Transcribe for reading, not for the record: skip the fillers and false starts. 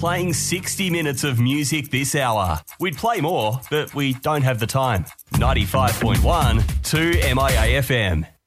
playing 60 minutes of music this hour. We'd play more, but we don't have the time. 95.1 to MIA FM.